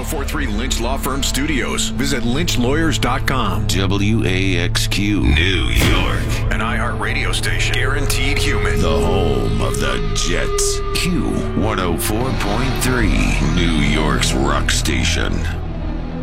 1043 Lynch Law Firm Studios. Visit lynchlawyers.com. WAXQ, New York. An iHeartRadio station. Guaranteed human. The home of the Jets. Q104.3, New York's rock station.